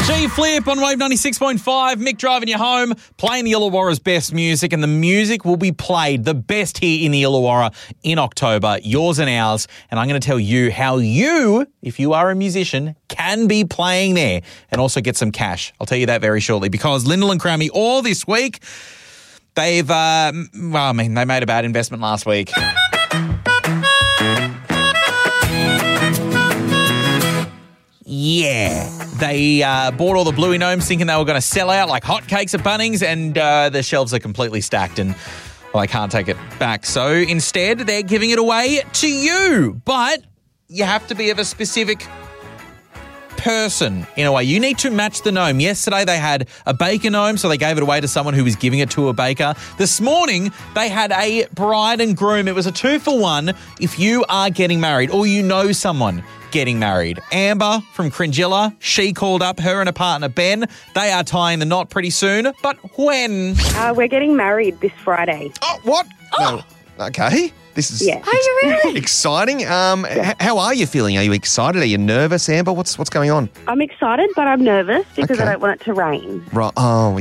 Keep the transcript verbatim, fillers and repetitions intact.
G-Flip on Wave ninety-six point five. Mick driving you home, playing the Illawarra's best music, and the music will be played, the best here in the Illawarra in October, yours and ours. And I'm going to tell you how you, if you are a musician, can be playing there and also get some cash. I'll tell you that very shortly, because Lyndall and Crammy all this week, they've, uh, well, I mean, they made a bad investment last week. Yeah, they uh, bought all the Bluey Gnomes thinking they were going to sell out like hotcakes at Bunnings, and uh, the shelves are completely stacked and, well, I can't take it back. So instead, they're giving it away to you. But you have to be of a specific person in a way. You need to match the gnome. Yesterday, they had a baker gnome, so they gave it away to someone who was giving it to a baker. This morning, they had a bride and groom. It was a two for one if you are getting married or you know someone getting married. Amber from Cringilla, she called up, her and her partner Ben. They are tying the knot pretty soon, but when? Uh, we're getting married this Friday. Oh, what? Oh. No. Okay. This is Yeah. ex- Are you really? exciting. Um, h- how are you feeling? Are you excited? Are you nervous, Amber? What's what's going on? I'm excited, but I'm nervous because Okay. I don't want it to rain. Right. Oh,